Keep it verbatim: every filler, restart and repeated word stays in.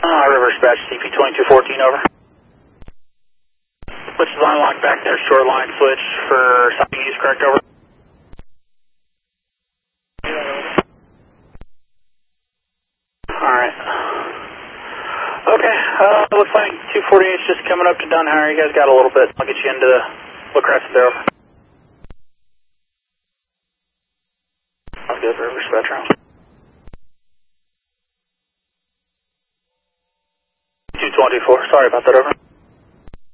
Uh, River Dispatch, C P twenty-two fourteen, over. Switch line lock back there, short line switch for southeast, correct, over. Alright. Okay, uh, looks like two forty-eight is just coming up to Dunhire. You guys got a little bit. I'll get you into the LaCrest there, over. Sounds good, River Dispatch. two twenty-four, sorry about that, over.